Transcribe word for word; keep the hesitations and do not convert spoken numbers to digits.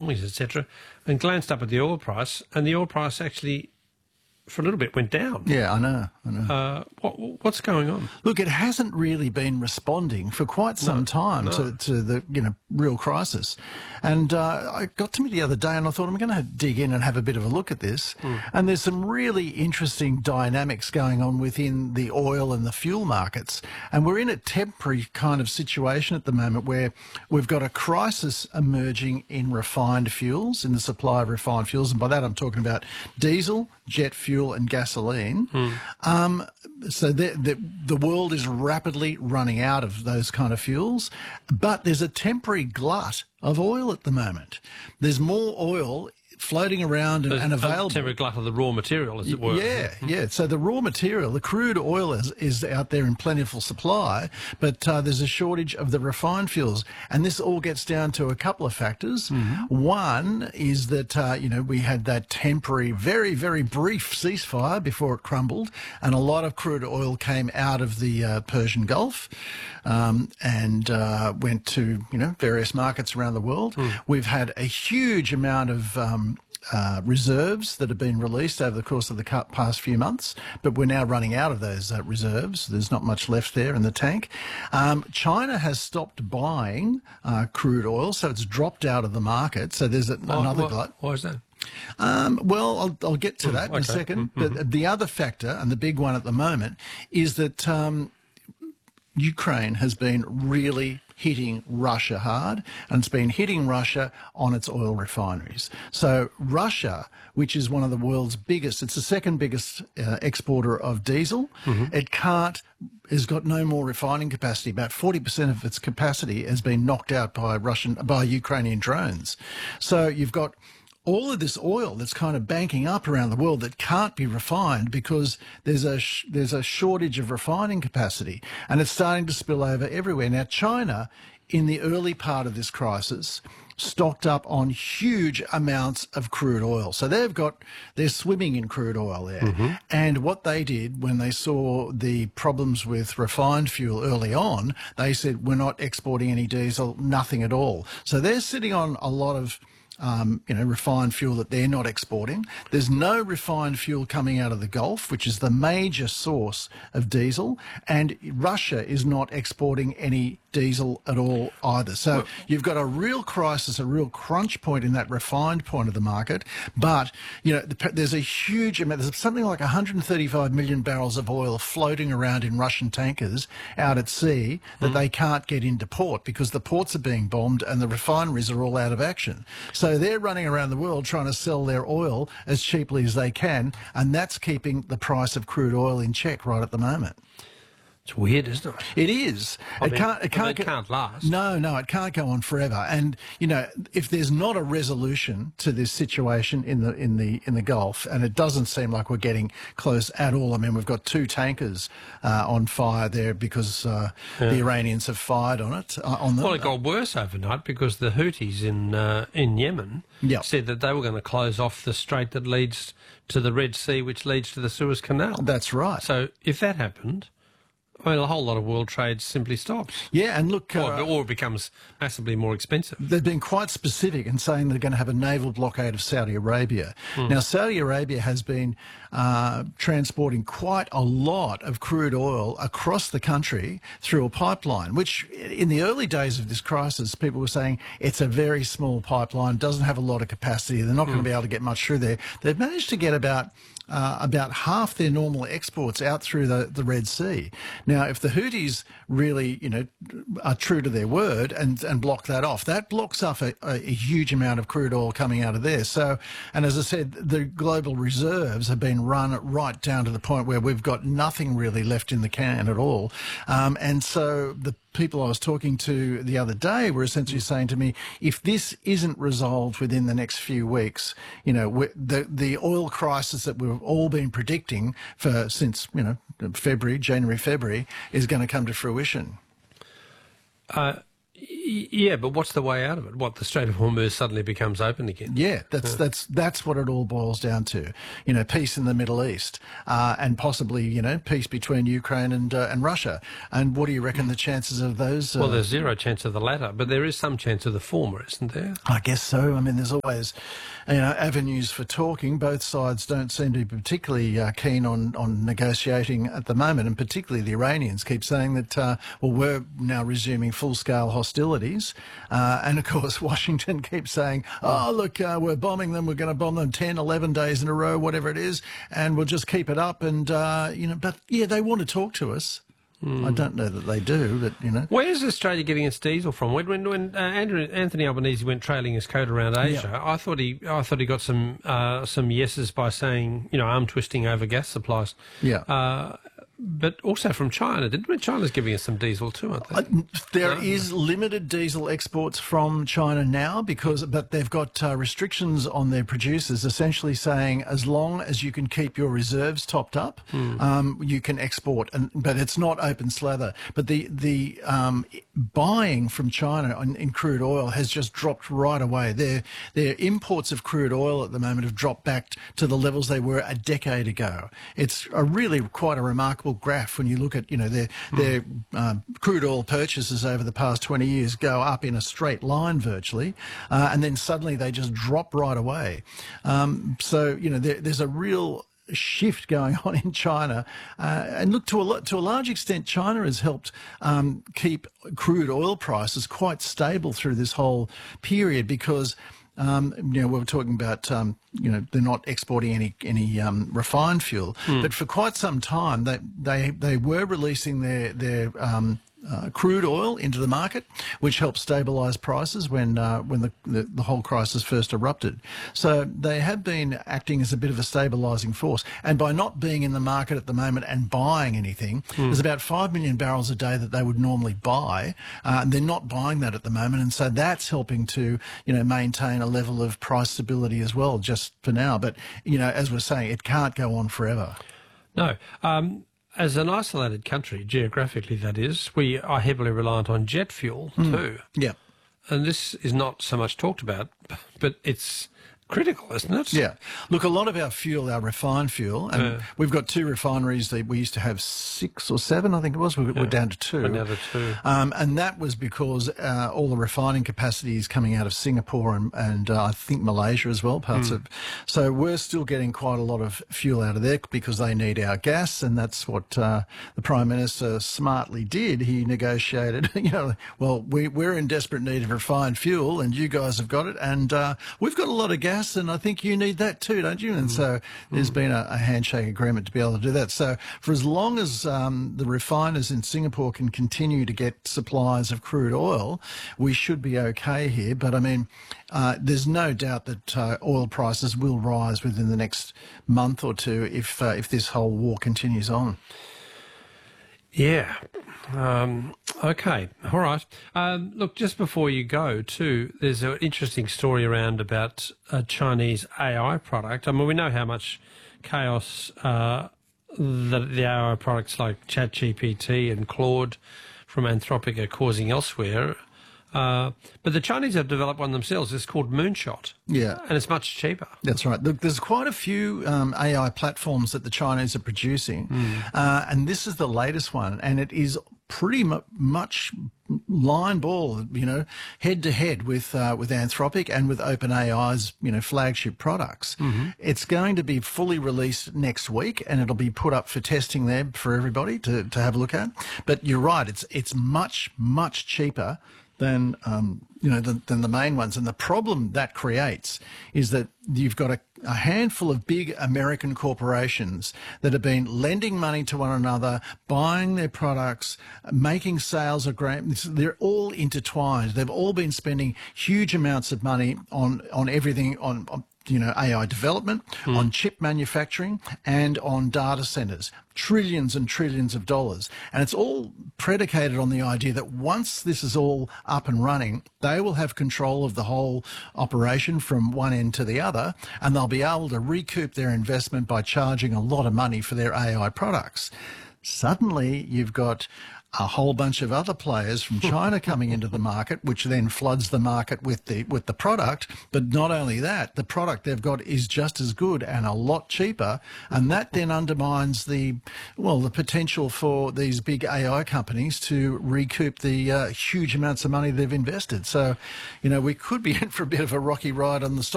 companies, et cetera, and glanced up at the oil price, and the oil price actually, for a little bit, went down. Yeah, I know, I know. Uh, what, what's going on? Look, it hasn't really been responding for quite some No, time no. to, to the you know real crisis. And uh, I got to me the other day and I thought I'm going to dig in and have a bit of a look at this. Mm. And there's some really interesting dynamics going on within the oil and the fuel markets. And we're in a temporary kind of situation at the moment where we've got a crisis emerging in refined fuels, in the supply of refined fuels. And by that I'm talking about diesel, jet fuel and gasoline. Mm. Um, so the, the, the world is rapidly running out of those kind of fuels, but there's a temporary glut of oil at the moment. There's more oil floating around and, and available. A temporary glut of the raw material, as it were. Yeah, yeah. So the raw material, the crude oil is, is out there in plentiful supply, but uh, there's a shortage of the refined fuels. And this all gets down to a couple of factors. Mm-hmm. One is that, uh, you know, we had that temporary, very, very brief ceasefire before it crumbled, and a lot of crude oil came out of the uh, Persian Gulf um, and uh, went to, you know, various markets around the world. Mm. We've had a huge amount of um, Uh, reserves that have been released over the course of the past few months, but we're now running out of those uh, reserves. There's not much left there in the tank. Um, China has stopped buying uh, crude oil, so it's dropped out of the market. So there's a, why, another why, glut. Why is that? Um, well, I'll, I'll get to that mm, in okay. a second. Mm-hmm. But the other factor, and the big one at the moment, is that um, Ukraine has been really hitting Russia hard, and it's been hitting Russia on its oil refineries. So Russia, which is one of the world's biggest, it's the second biggest uh, exporter of diesel, mm-hmm. it can't, has got no more refining capacity. About forty percent of its capacity has been knocked out by Russian, by Ukrainian drones. So you've got all of this oil that's kind of banking up around the world that can't be refined because there's a sh there's a shortage of refining capacity, and it's starting to spill over everywhere. Now, China, in the early part of this crisis, stocked up on huge amounts of crude oil. So they've got, they're swimming in crude oil there. Mm-hmm. And what they did when they saw the problems with refined fuel early on, they said, we're not exporting any diesel, nothing at all. So they're sitting on a lot of Um, you know, refined fuel that they're not exporting. There's no refined fuel coming out of the Gulf, which is the major source of diesel, and Russia is not exporting any diesel at all either. So well, you've got a real crisis, a real crunch point in that refined point of the market. But, you know, the, there's a huge amount, there's something like one hundred thirty-five million barrels of oil floating around in Russian tankers out at sea that mm. they can't get into port because the ports are being bombed and the refineries are all out of action. So they're running around the world trying to sell their oil as cheaply as they can, and that's keeping the price of crude oil in check right at the moment. It's weird, isn't it? It is. I it mean, can't. It can't, it can't last. No, no, it can't go on forever. And you know, if there's not a resolution to this situation in the in the in the Gulf, and it doesn't seem like we're getting close at all. I mean, we've got two tankers uh, on fire there because uh, yeah. the Iranians have fired on it. Uh, on the, well, it got worse overnight because the Houthis in uh, in Yemen yep. said that they were going to close off the strait that leads to the Red Sea, which leads to the Suez Canal. That's right. So if that happened, well, a whole lot of world trade simply stops. Yeah, and look... Or, uh, or it becomes massively more expensive. They've been quite specific in saying they're going to have a naval blockade of Saudi Arabia. Mm. Now, Saudi Arabia has been uh, transporting quite a lot of crude oil across the country through a pipeline, which in the early days of this crisis, people were saying it's a very small pipeline, doesn't have a lot of capacity, they're not mm. going to be able to get much through there. They've managed to get about... Uh, about half their normal exports out through the, the Red Sea. Now, if the Houthis really, you know, are true to their word and, and block that off, that blocks off a, a huge amount of crude oil coming out of there. So, and as I said, the global reserves have been run right down to the point where we've got nothing really left in the can at all. Um, and so the people I was talking to the other day were essentially saying to me, if this isn't resolved within the next few weeks, you know, the the oil crisis that we've all been predicting for since, you know, February, January, February, is going to come to fruition. Uh, Y- Yeah, but what's the way out of it? What, the Strait of Hormuz suddenly becomes open again? Yeah, that's that's that's what it all boils down to. You know, peace in the Middle East, uh, and possibly you know peace between Ukraine and uh, and Russia. And what do you reckon the chances of those? Uh, Well, there's zero chance of the latter, but there is some chance of the former, isn't there? I guess so. I mean, there's always, you know, avenues for talking. Both sides don't seem to be particularly uh, keen on, on negotiating at the moment, and particularly the Iranians keep saying that, uh, well, we're now resuming full-scale hostilities. Uh, and, of course, Washington keeps saying, oh, look, uh, we're bombing them. We're going to bomb them ten, eleven days in a row, whatever it is, and we'll just keep it up. And, uh, you know, but, yeah, they want to talk to us. I don't know that they do, but, you know. Where's Australia getting its diesel from? When when, when uh, Andrew, Anthony Albanese went trailing his coat around Asia, Yeah. I thought he I thought he got some uh, some yeses by saying, you know, arm twisting over gas supplies. Yeah. Uh, but also from China, didn't we? China's giving us some diesel too, aren't they? Uh, There is limited diesel exports from China now because, but they've got uh, restrictions on their producers, essentially saying as long as you can keep your reserves topped up, um, you can export. And but it's not open slather. But the the um, buying from China in, in crude oil has just dropped right away. Their their imports of crude oil at the moment have dropped back to the levels they were a decade ago. It's a really quite a remarkable graph when you look at, you know, their their uh, crude oil purchases over the past twenty years go up in a straight line virtually, uh, and then suddenly they just drop right away. Um, so, you know, there, there's a real shift going on in China, uh, and look, to a lot, to a large extent, China has helped um, keep crude oil prices quite stable through this whole period because. Um, you know, we were talking about, um, you know, they're not exporting any any um, refined fuel, but for quite some time they they they were releasing their their um, uh, crude oil into the market, which helped stabilise prices when uh, when the, the the whole crisis first erupted. So they have been acting as a bit of a stabilising force, and by not being in the market at the moment and buying anything, there's about five million barrels a day that they would normally buy, uh, and they're not buying that at the moment, and so that's helping to you know maintain a level of price stability as well, just for now. But you know, as we're saying, it can't go on forever. No. Um, as an isolated country, geographically that is, we are heavily reliant on jet fuel too. Yeah. And this is not so much talked about, but it's critical, isn't it? Yeah. Look, a lot of our fuel, our refined fuel, and Yeah. we've got two refineries that we used to have six or seven, I think it was. We're, we're down to two. Another two. Um, and that was because uh, all the refining capacity is coming out of Singapore and, and uh, I think Malaysia as well, parts of. So we're still getting quite a lot of fuel out of there because they need our gas, and that's what uh, the Prime Minister smartly did. He negotiated, you know, well, we, we're in desperate need of refined fuel, and you guys have got it, and uh, we've got a lot of gas. And I think you need that too, don't you? And so there's been a, a handshake agreement to be able to do that. So for as long as um, the refiners in Singapore can continue to get supplies of crude oil, we should be okay here. But I mean, uh, there's no doubt that uh, oil prices will rise within the next month or two if uh, if this whole war continues on. Yeah. Um, okay. All right. Um, look, just before you go, too, there's an interesting story around about a Chinese A I product. I mean, we know how much chaos uh, the, the A I products like ChatGPT and Claude from Anthropic are causing elsewhere. Uh, but the Chinese have developed one themselves. It's called Moonshot. Yeah. And it's much cheaper. That's right. Look, there's quite a few um, A I platforms that the Chinese are producing, uh, and this is the latest one, and it is pretty mu- much line ball, you know, head to head with uh, with Anthropic and with OpenAI's, you know, flagship products. It's going to be fully released next week, and it'll be put up for testing there for everybody to, to have a look at. But you're right; it's it's much much cheaper than um, you know than, than the main ones. And the problem that creates is that you've got a, a handful of big American corporations that have been lending money to one another, buying their products, making sales of great. They're all intertwined. They've all been spending huge amounts of money on on everything on. on you know, A I development, mm. on chip manufacturing, and on data centers. Trillions and trillions of dollars. And it's all predicated on the idea that once this is all up and running, they will have control of the whole operation from one end to the other, and they'll be able to recoup their investment by charging a lot of money for their A I products. Suddenly, you've got a whole bunch of other players from China coming into the market, which then floods the market with the with the product. But not only that, the product they've got is just as good and a lot cheaper, and that then undermines the well the potential for these big A I companies to recoup the uh, huge amounts of money they've invested. So, you know, we could be in for a bit of a rocky ride on the stock